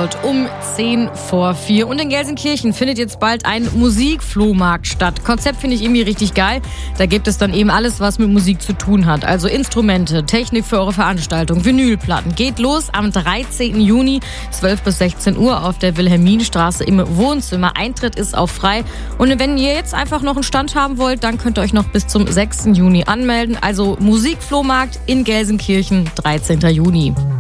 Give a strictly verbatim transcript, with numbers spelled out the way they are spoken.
sollt um zehn vor vier. Und in Gelsenkirchen findet jetzt bald ein Musikflohmarkt statt. Konzept finde ich irgendwie richtig geil. Da gibt es dann eben alles, was mit Musik zu tun hat. Also Instrumente, Technik für eure Veranstaltung, Vinylplatten. Geht los am dreizehnten Juni, zwölf bis sechzehn Uhr auf der Wilhelminstraße im Wohnzimmer. Eintritt ist auch frei. Und wenn ihr jetzt einfach noch einen Stand haben wollt, dann könnt ihr euch noch bis zum sechsten Juni anmelden. Also Musikflohmarkt in Gelsenkirchen, dreizehnten Juni.